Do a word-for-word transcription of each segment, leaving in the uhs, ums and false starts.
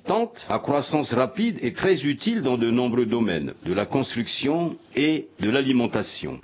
constante, à croissance rapide et très utile dans de nombreux domaines, de la construction et de l'alimentation.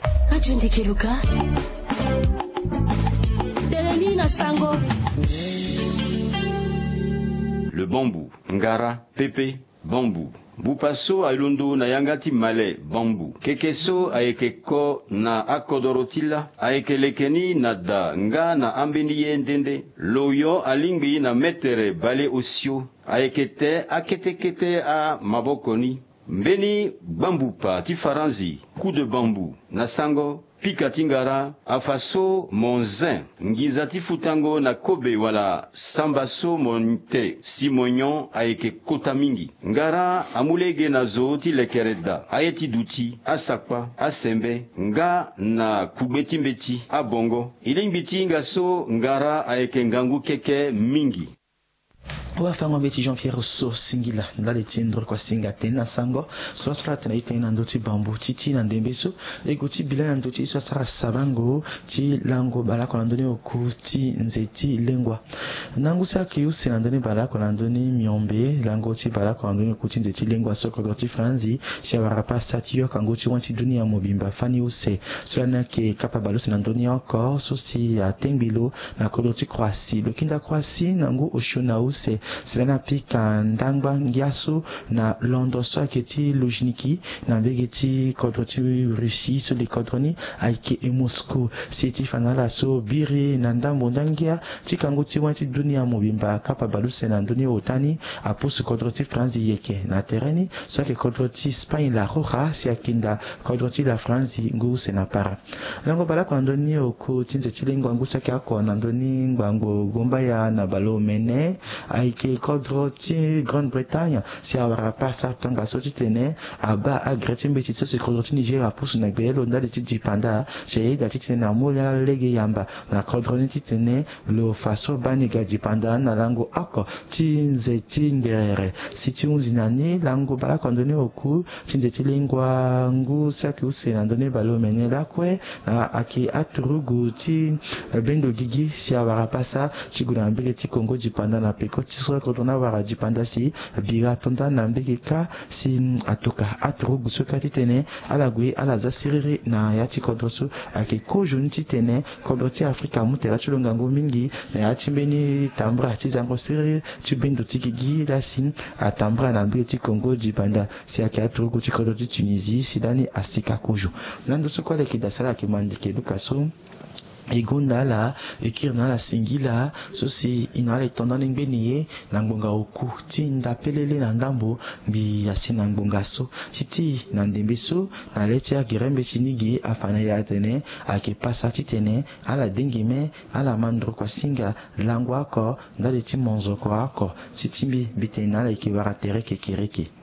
Le bambou, ngara, pepe, bambou. Bupaso alundo na yangati male bambu. Kekeso aekeko na akodorotila, aekelekeni na da nga na ambeni yendende. Loyo alingbi na metere bale osio, aekete aketekete a mabokoni. Mbeni bambupa tifaranzi, coup de bambou, nasango, pikatingara, afaso monzin, ngizati futango na kobe wala sambaso monte, simonyon aeke kotamingi. Ngara amulege na zooti lekereda, ayeti duti, asakpa, asembe, nga na kubeti mbeti, abongo. Ilingbiti nga so ngara aeke ngangu keke mingi. Wafanga beti Jean-Pierre So singila ndale tindro kwa singa tena sango so sala tena itena ndoti bambu titi na ndembeso egoti bila na ndoti so sara sabango ti lango bala ko landoni okuti nzeti lengwa nangu saki use na ndoni bala ko landoni miombe lango ti bala ko landoni okuti nzeti lengwa so ko ti franzi si awara pa satio kango ti wanti dunia mobimba fani use so na ke kapa balo na ndoni encore so si atengbilo na ko ti croisi le kinda croisi nangu oshona use Selena pika ndangba ngiaso na londo so aketi lojniki na begeti kodroti Russie so le kodroni aike e Moscou seti fanala so biri na ndambo ndangia tikango ti wanti dunia mobimba kapa baluse na ndoni otani aposu kodroti France yeke na tereni so ke kodroti Spain la roja si akinda kodroti la France ngu se na para lango bala ko ndoni oko tinze tilengo ngu saka ko na ndoni ngwango gomba ya na balo mene ai ke kodroti Grande-Bretagne si awara pasa tonga so titene aba agreti mbeti so se kodroti Nigeria pusu na gbelo ndali titi panda se da titene na mola lege yamba na kodroni titene lo faso bani gaji panda na lango ako tinze tingere si tiunzi nani lango bala kondone oku tinze tilingwa ngu saki use na ndone balo mene lakwe na aki aturugu ti bendo gigi si awara pasa chiguna mbele ti Kongo jipanda na peko so kodona wara jipanda si biga tonda na mbege ka si atoka aturugu so katitene ala gwe ala zasiriri na yati kodroso ake kojo ntitene kodroti Afrika mutela chulonga ngo mingi na yati mbeni tambra tizango siriri tibendo tikigi la sin atambra na mbege ti Kongo jipanda si ake aturugu ti kodroti Tunisie sidani asika kojo nando so kwa leki dasala ke mandike lukaso egunda la ekirna la singila so si inale tondane ngbenye na ngbonga oku ti ndapelele na ndambo bi asina ngbonga so titi na ndembeso na leti ya girembe chinigi afana ya tene ake pasa titene ala dengime ala mandro kwa singa langwa ko ndale ti monzo ko ako titimbi bitena la ikiwara tere kekereke